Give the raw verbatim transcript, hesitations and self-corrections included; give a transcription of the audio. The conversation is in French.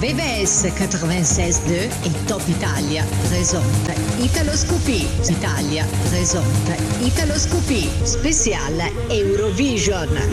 V V S quatre-vingt-seize deux et Top Italia présente Italoscopie. Italia présente Italoscopie spéciale Eurovision.